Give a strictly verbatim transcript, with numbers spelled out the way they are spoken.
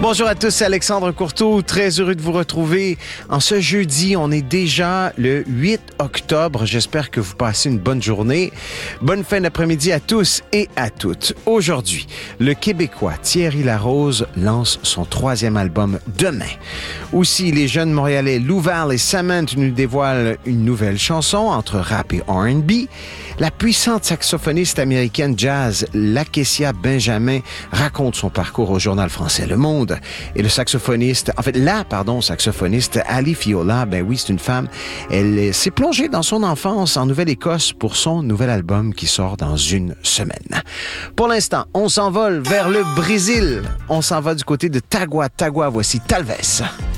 Bonjour à tous, c'est Alexandre Courteau. Très heureux de vous retrouver. En ce jeudi, on est déjà le huit octobre. J'espère que vous passez une bonne journée. Bonne fin d'après-midi à tous et à toutes. Aujourd'hui, le Québécois Thierry Larose lance son troisième album demain. Aussi, les jeunes Montréalais Louval et Samant nous dévoilent une nouvelle chanson entre rap et R and B. La puissante saxophoniste américaine jazz Lakecia Benjamin raconte son parcours au journal français Le Monde. Et le saxophoniste, en fait, la, pardon, saxophoniste Ali Fiola, ben oui, c'est une femme. Elle s'est plongée dans son enfance en Nouvelle-Écosse pour son nouvel album qui sort dans une semaine. Pour l'instant, on s'envole vers le Brésil. On s'en va du côté de Tagua Tagua. Voici Talvez.